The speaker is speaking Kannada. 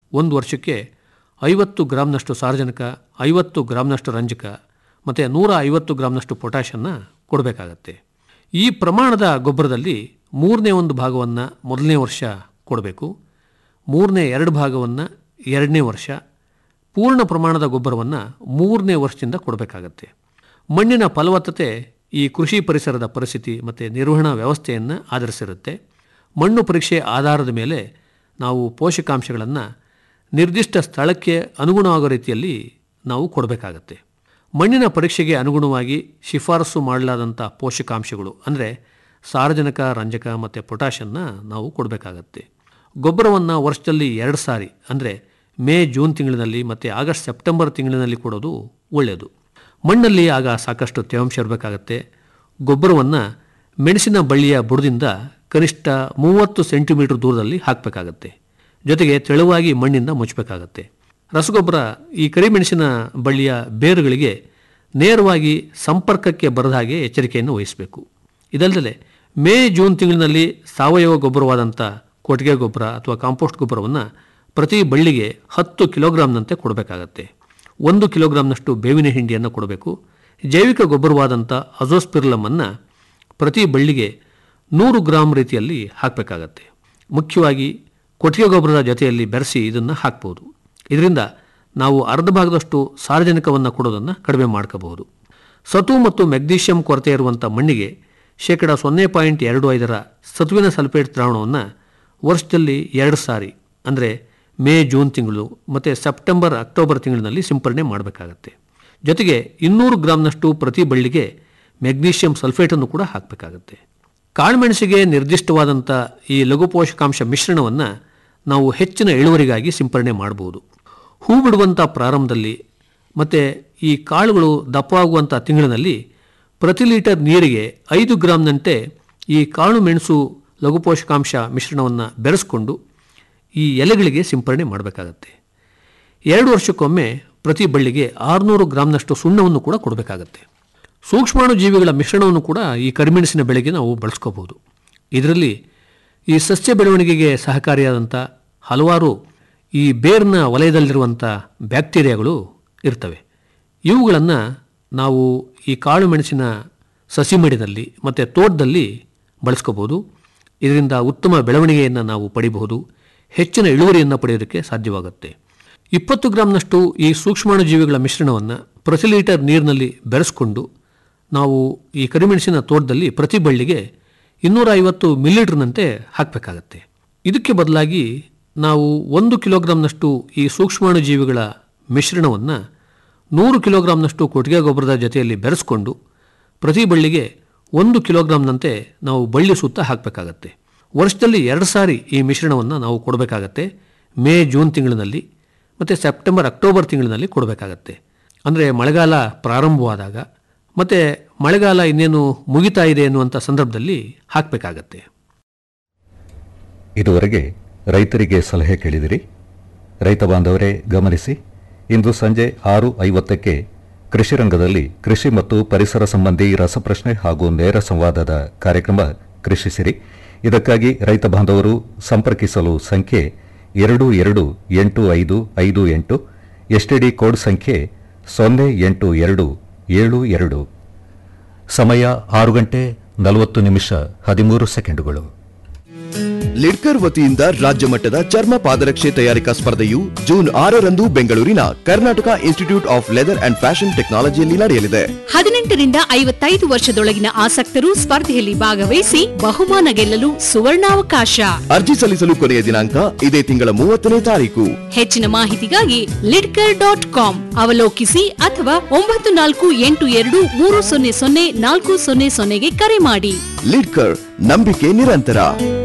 1 ವರ್ಷಕ್ಕೆ 50 ಗ್ರಾಂನಷ್ಟು ಸಾರಜನಕ, 50 ಗ್ರಾಂನಷ್ಟು ರಂಜಕ ಮತ್ತು 150 ಗ್ರಾಂನಷ್ಟು ಪೊಟ್ಯಾಷನ್ನು ಕೊಡಬೇಕಾಗತ್ತೆ. ಈ ಪ್ರಮಾಣದ ಗೊಬ್ಬರದಲ್ಲಿ 1/3 ಭಾಗವನ್ನು 1ನೇ ವರ್ಷ ಕೊಡಬೇಕು, 2 ಭಾಗವನ್ನು 2ನೇ ವರ್ಷ, ಪೂರ್ಣ ಪ್ರಮಾಣದ ಗೊಬ್ಬರವನ್ನು 3ನೇ ವರ್ಷದಿಂದ ಕೊಡಬೇಕಾಗತ್ತೆ. ಮಣ್ಣಿನ ಫಲವತ್ತತೆ ಈ ಕೃಷಿ ಪರಿಸರದ ಪರಿಸ್ಥಿತಿ ಮತ್ತು ನಿರ್ವಹಣಾ ವ್ಯವಸ್ಥೆಯನ್ನು ಆಧರಿಸಿರುತ್ತೆ. ಮಣ್ಣು ಪರೀಕ್ಷೆ ಆಧಾರದ ಮೇಲೆ ನಾವು ಪೋಷಕಾಂಶಗಳನ್ನು ನಿರ್ದಿಷ್ಟ ಸ್ಥಳಕ್ಕೆ ಅನುಗುಣವಾಗೋ ರೀತಿಯಲ್ಲಿ ನಾವು ಕೊಡಬೇಕಾಗತ್ತೆ. ಮಣ್ಣಿನ ಪರೀಕ್ಷೆಗೆ ಅನುಗುಣವಾಗಿ ಶಿಫಾರಸು ಮಾಡಲಾದಂಥ ಪೋಷಕಾಂಶಗಳು ಅಂದರೆ ಸಾರಜನಕ, ರಂಜಕ ಮತ್ತು ಪೊಟ್ಯಾಷನ್ನು ನಾವು ಕೊಡಬೇಕಾಗತ್ತೆ. ಗೊಬ್ಬರವನ್ನು ವರ್ಷದಲ್ಲಿ 2 ಸಾರಿ ಅಂದರೆ ಮೇ ಜೂನ್ ತಿಂಗಳಿನಲ್ಲಿ ಮತ್ತು ಆಗಸ್ಟ್ ಸೆಪ್ಟೆಂಬರ್ ತಿಂಗಳಿನಲ್ಲಿ ಕೊಡೋದು ಒಳ್ಳೆಯದು. ಮಣ್ಣಲ್ಲಿ ಆಗ ಸಾಕಷ್ಟು ತೇವಾಂಶ ಇರಬೇಕಾಗತ್ತೆ. ಗೊಬ್ಬರವನ್ನು ಮೆಣಸಿನ ಬಳ್ಳಿಯ ಬುಡದಿಂದ ಕನಿಷ್ಠ 30 ಸೆಂಟಿಮೀಟರ್ ದೂರದಲ್ಲಿ ಹಾಕಬೇಕಾಗತ್ತೆ. ಜೊತೆಗೆ ತೆಳುವಾಗಿ ಮಣ್ಣಿಂದ ಮುಚ್ಚಬೇಕಾಗತ್ತೆ. ರಸಗೊಬ್ಬರ ಈ ಕರಿಮೆಣಸಿನ ಬಳ್ಳಿಯ ಬೇರುಗಳಿಗೆ ನೇರವಾಗಿ ಸಂಪರ್ಕಕ್ಕೆ ಬರದ ಹಾಗೆ ಎಚ್ಚರಿಕೆಯನ್ನು ವಹಿಸಬೇಕು. ಇದಲ್ಲದೆ ಮೇ ಜೂನ್ ತಿಂಗಳಿನಲ್ಲಿ ಸಾವಯವ ಗೊಬ್ಬರವಾದಂಥ ಕೊಟ್ಟಿಗೆ ಗೊಬ್ಬರ ಅಥವಾ ಕಾಂಪೋಸ್ಟ್ ಗೊಬ್ಬರವನ್ನು ಪ್ರತಿ ಬಳ್ಳಿಗೆ 10 ಕಿಲೋಗ್ರಾಂನಂತೆ ಕೊಡಬೇಕಾಗತ್ತೆ. 1 ಕಿಲೋಗ್ರಾಂನಷ್ಟು ಬೇವಿನ ಹಿಂಡಿಯನ್ನು ಕೊಡಬೇಕು. ಜೈವಿಕ ಗೊಬ್ಬರವಾದಂಥ ಅಜೋಸ್ಪಿರ್ಲಮನ್ನು ಪ್ರತಿ ಬಳ್ಳಿಗೆ 100 ಗ್ರಾಂ ರೀತಿಯಲ್ಲಿ ಹಾಕಬೇಕಾಗತ್ತೆ. ಮುಖ್ಯವಾಗಿ ಕೊಟ್ಟಿಗೆ ಗೊಬ್ಬರದ ಜೊತೆಯಲ್ಲಿ ಬೆರೆಸಿ ಇದನ್ನು ಹಾಕ್ಬೋದು. ಇದರಿಂದ ನಾವು ಅರ್ಧ ಭಾಗದಷ್ಟು ಸಾರಜನಕವನ್ನು ಕೊಡೋದನ್ನು ಕಡಿಮೆ ಮಾಡ್ಕೋಬಹುದು. ಸತು ಮತ್ತು ಮೆಗ್ನೀಷಿಯಂ ಕೊರತೆ ಇರುವಂಥ ಮಣ್ಣಿಗೆ 0.25% ಸತುವಿನ ಸಲ್ಫೇಟ್ ದ್ರಾವಣವನ್ನು ವರ್ಷದಲ್ಲಿ 2 ಸಾರಿ ಅಂದರೆ ಮೇ ಜೂನ್ ತಿಂಗಳು ಮತ್ತು ಸೆಪ್ಟೆಂಬರ್ ಅಕ್ಟೋಬರ್ ತಿಂಗಳಿನಲ್ಲಿ ಸಿಂಪರಣೆ ಮಾಡಬೇಕಾಗತ್ತೆ. ಜೊತೆಗೆ 200 ಗ್ರಾಂನಷ್ಟು ಪ್ರತಿ ಬಳ್ಳಿಗೆ ಮೆಗ್ನೀಷಿಯಂ ಸಲ್ಫೇಟನ್ನು ಕೂಡ ಹಾಕಬೇಕಾಗತ್ತೆ. ಕಾಳುಮೆಣಸಿಗೆ ನಿರ್ದಿಷ್ಟವಾದಂಥ ಈ ಲಘು ಪೋಷಕಾಂಶ ಮಿಶ್ರಣವನ್ನು ನಾವು ಹೆಚ್ಚಿನ ಇಳುವರಿಗಾಗಿ ಸಿಂಪರಣೆ ಮಾಡಬಹುದು. ಹೂ ಬಿಡುವಂಥ ಪ್ರಾರಂಭದಲ್ಲಿ ಮತ್ತು ಈ ಕಾಳುಗಳು ದಪ್ಪವಾಗುವಂಥ ತಿಂಗಳಿನಲ್ಲಿ ಪ್ರತಿ ಲೀಟರ್ ನೀರಿಗೆ 5 ಗ್ರಾಂನಂತೆ ಈ ಕಾಳು ಮೆಣಸು ಲಘು ಪೋಷಕಾಂಶ ಮಿಶ್ರಣವನ್ನು ಬೆರೆಸ್ಕೊಂಡು ಈ ಎಲೆಗಳಿಗೆ ಸಿಂಪರಣೆ ಮಾಡಬೇಕಾಗತ್ತೆ. 2 ವರ್ಷಕ್ಕೊಮ್ಮೆ ಪ್ರತಿ ಬಳ್ಳಿಗೆ 600 ಗ್ರಾಂನಷ್ಟು ಸುಣ್ಣವನ್ನು ಕೂಡ ಕೊಡಬೇಕಾಗತ್ತೆ. ಸೂಕ್ಷ್ಮಾಣು ಜೀವಿಗಳ ಮಿಶ್ರಣವನ್ನು ಕೂಡ ಈ ಕರಿಮೆಣಸಿನ ಬೆಳೆಗೆ ನಾವು ಬಳಸ್ಕೋಬಹುದು. ಇದರಲ್ಲಿ ಈ ಸಸ್ಯ ಬೆಳವಣಿಗೆಗೆ ಸಹಕಾರಿಯಾದಂಥ ಹಲವಾರು ಈ ಬೇರ್ನ ವಲಯದಲ್ಲಿರುವಂಥ ಬ್ಯಾಕ್ಟೀರಿಯಾಗಳು ಇರ್ತವೆ. ಇವುಗಳನ್ನು ನಾವು ಈ ಕಾಳು ಮೆಣಸಿನ ಸಸಿ ಮಡಿನಲ್ಲಿ ಮತ್ತು ತೋಟದಲ್ಲಿ ಬಳಸ್ಕೋಬೋದು. ಇದರಿಂದ ಉತ್ತಮ ಬೆಳವಣಿಗೆಯನ್ನು ನಾವು ಪಡಿಬಹುದು, ಹೆಚ್ಚಿನ ಇಳುವರಿಯನ್ನು ಪಡೆಯೋದಕ್ಕೆ ಸಾಧ್ಯವಾಗುತ್ತೆ. 20 ಗ್ರಾಂನಷ್ಟು ಈ ಸೂಕ್ಷ್ಮಾಣು ಜೀವಿಗಳ ಮಿಶ್ರಣವನ್ನು ಪ್ರತಿ ಲೀಟರ್ ನೀರಿನಲ್ಲಿ ಬೆರೆಸ್ಕೊಂಡು ನಾವು ಈ ಕರಿಮೆಣಸಿನ ತೋಟದಲ್ಲಿ ಪ್ರತಿ ಬಳ್ಳಿಗೆ 250 ಮಿಲಿಲೀಟರ್ನಂತೆ ಹಾಕಬೇಕಾಗತ್ತೆ. ಇದಕ್ಕೆ ಬದಲಾಗಿ ನಾವು 1 ಕಿಲೋಗ್ರಾಂನಷ್ಟು ಈ ಸೂಕ್ಷ್ಮಾಣು ಜೀವಿಗಳ ಮಿಶ್ರಣವನ್ನು 100 ಕಿಲೋಗ್ರಾಂನಷ್ಟು ಕೊಟ್ಟಿಗೆ ಗೊಬ್ಬರದ ಜೊತೆಯಲ್ಲಿ ಬೆರೆಸ್ಕೊಂಡು ಪ್ರತಿ ಬಳ್ಳಿಗೆ 1 ಕಿಲೋಗ್ರಾಂನಂತೆ ನಾವು ಬಳ್ಳಿ ಸುತ್ತ ಹಾಕಬೇಕಾಗತ್ತೆ. ವರ್ಷದಲ್ಲಿ 2 ಸಾರಿ ಈ ಮಿಶ್ರಣವನ್ನು ನಾವು ಕೊಡಬೇಕಾಗತ್ತೆ. ಮೇ ಜೂನ್ ತಿಂಗಳಿನಲ್ಲಿ ಮತ್ತು ಸೆಪ್ಟೆಂಬರ್ ಅಕ್ಟೋಬರ್ ತಿಂಗಳಿನಲ್ಲಿ ಕೊಡಬೇಕಾಗತ್ತೆ. ಅಂದರೆ ಮಳೆಗಾಲ ಪ್ರಾರಂಭವಾದಾಗ ಮತ್ತು ಮಳೆಗಾಲ ಇನ್ನೇನು ಮುಗಿತಾ ಇದೆ ಎನ್ನುವಂಥ ಸಂದರ್ಭದಲ್ಲಿ ಹಾಕಬೇಕಾಗತ್ತೆ. ಇದುವರೆಗೆ ರೈತರಿಗೆ ಸಲಹೆ ಕೇಳಿದಿರಿ. ರೈತ ಬಾಂಧವರೇ ಗಮನಿಸಿ, ಇಂದು ಸಂಜೆ 6:50ಕ್ಕೆ ಕೃಷಿ ರಂಗದಲ್ಲಿ ಕೃಷಿ ಮತ್ತು ಪರಿಸರ ಸಂಬಂಧಿ ರಸಪ್ರಶ್ನೆ ಹಾಗೂ ನೇರ ಸಂವಾದದ ಕಾರ್ಯಕ್ರಮ ಕೃಷಿಸಿರಿ. ಇದಕ್ಕಾಗಿ ರೈತ ಬಾಂಧವರು ಸಂಪರ್ಕಿಸಲು ಸಂಖ್ಯೆ 228558, ಎಸ್ಟಿಡಿ ಕೋಡ್ ಸಂಖ್ಯೆ 08272. ಸಮಯ 6:40 ಲಿಡ್ಕರ್ ವತಿಯಿಂದ ರಾಜ್ಯ ಮಟ್ಟದ ಚರ್ಮ ಪಾದರಕ್ಷೆ ತಯಾರಿಕಾ ಸ್ಪರ್ಧೆಯು ಜೂನ್ 6ರಂದು ಬೆಂಗಳೂರಿನ Karnataka institute of leather and fashion ಟೆಕ್ನಾಲಜಿಯಲ್ಲಿ ನಡೆಯಲಿದೆ. 18 ರಿಂದ 55 ವರ್ಷದೊಳಗಿನ ಆಸಕ್ತರು ಸ್ಪರ್ಧೆಯಲ್ಲಿ ಭಾಗವಹಿಸಿ ಬಹುಮಾನ ಗೆಲ್ಲಲು ಸುವರ್ಣಾವಕಾಶ. ಅರ್ಜಿ ಸಲ್ಲಿಸಲು ಕೊನೆಯ ದಿನಾಂಕ ಇದೇ ತಿಂಗಳ 30ನೇ ತಾರೀಕು. ಹೆಚ್ಚಿನ ಮಾಹಿತಿಗಾಗಿ lidker.com ಅವಲೋಕಿಸಿ ಅಥವಾ 9482300400ಗೆ ಕರೆ ಮಾಡಿ. ಲಿಡ್ಕರ್, ನಂಬಿಕೆ ನಿರಂತರ.